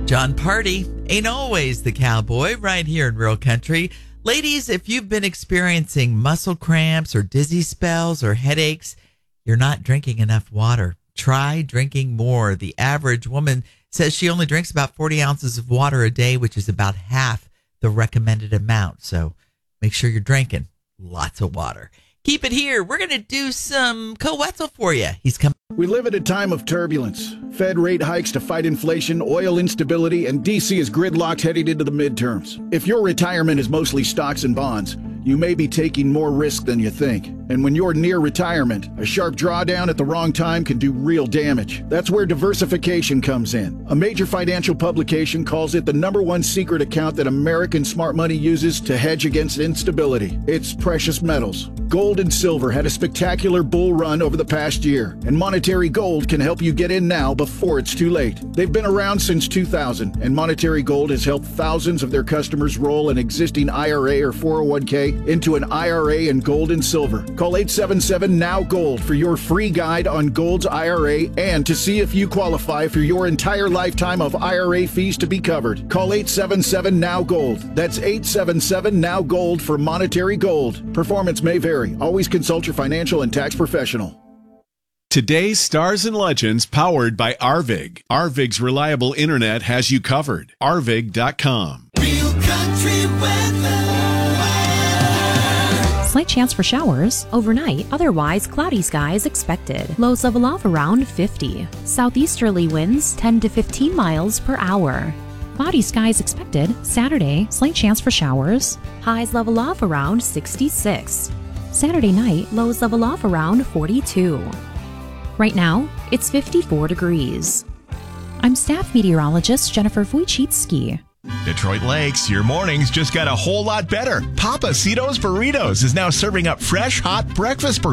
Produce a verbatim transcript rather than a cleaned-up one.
John Party ain't always the cowboy right here in Real Country. Ladies, if you've been experiencing muscle cramps or dizzy spells or headaches, you're not drinking enough water. Try drinking more. The average woman says she only drinks about forty ounces of water a day, which is about half the recommended amount. So make sure you're drinking lots of water. Keep it here. We're going to do some Coetzel for you. He's coming. We live at a time of turbulence. Fed rate hikes to fight inflation, oil instability, and D C is gridlocked heading into the midterms. If your retirement is mostly stocks and bonds, you may be taking more risk than you think. And when you're near retirement, a sharp drawdown at the wrong time can do real damage. That's where diversification comes in. A major financial publication calls it the number one secret account that American smart money uses to hedge against instability. It's precious metals. Gold and silver had a spectacular bull run over the past year, and Monetary Gold can help you get in now before it's too late. They've been around since two thousand, and Monetary Gold has helped thousands of their customers roll an existing I R A or four oh one k into an I R A in gold and silver. Call eight seven seven N O W GOLD for your free guide on Gold's I R A and to see if you qualify for your entire lifetime of I R A fees to be covered. Call eight seven seven N O W GOLD. That's eight seven seven N O W GOLD for Monetary Gold. Performance may vary. Always consult your financial and tax professional. Today's Stars and Legends powered by Arvig. Arvig's reliable internet has you covered. Arvig dot com. Real Country weather. Slight chance for showers overnight, otherwise cloudy skies expected. Lows level off around fifty. Southeasterly winds ten to fifteen miles per hour. Cloudy skies expected Saturday, slight chance for showers. Highs level off around sixty-six. Saturday night, lows level off around forty-two. Right now, it's fifty-four degrees. I'm staff meteorologist Jennifer Wojcicki. Detroit Lakes, your mornings just got a whole lot better. Papacito's Burritos is now serving up fresh, hot breakfast burritos.